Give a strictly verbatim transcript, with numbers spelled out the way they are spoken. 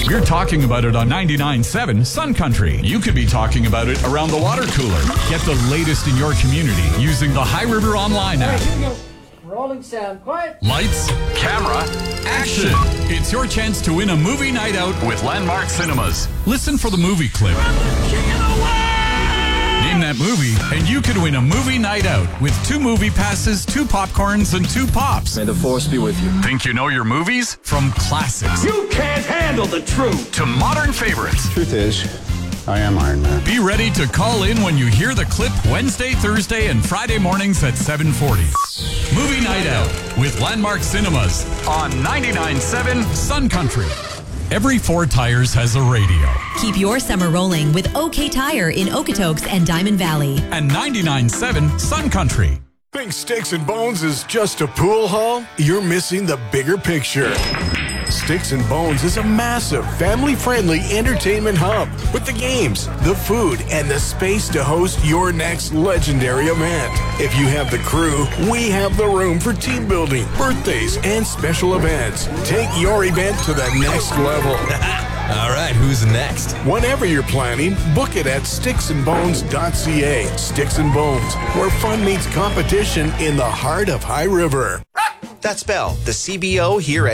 We're talking about it on ninety-nine point seven Sun Country. You could be talking about it around the water cooler. Get the latest in your community using the High River Online app. Rolling sound. Quiet. Lights, camera, action. It's your chance to win a movie night out with Landmark Cinemas. Listen for the movie clip. Name that movie, and you could win a movie night out with two movie passes, two popcorns, and two pops. May the force be with you. Think you know your movies? From classics You can't handle the truth. to modern favorites. Truth is, I am Iron Man. Be ready to call in when you hear the clip Wednesday, Thursday, and Friday mornings at seven forty. Movie Night Out with Landmark Cinemas on ninety-nine point seven Sun Country. Every four tires has a radio. Keep your summer rolling with OK Tire in Okotoks and Diamond Valley. And ninety-nine point seven Sun Country. Think Sticks and Bones is just a pool hall? You're missing the bigger picture. Sticks and Bones is a massive, family-friendly entertainment hub with the games, the food, and the space to host your next legendary event. If you have the crew, we have the room for team building, birthdays, and special events. Take your event to the next level. All right, who's next? Whatever you're planning, book it at sticks and bones dot c a. Sticks and Bones, where fun meets competition in the heart of High River. That's Bell, the C B O here at